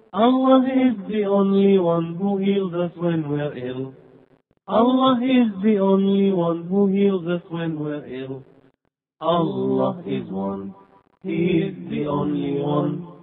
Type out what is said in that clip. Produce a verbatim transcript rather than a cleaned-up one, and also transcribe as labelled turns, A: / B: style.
A: Allah is the only one who heals us when we're ill. Allah is the only one who heals us when we're ill. Allah is one. He is the only one.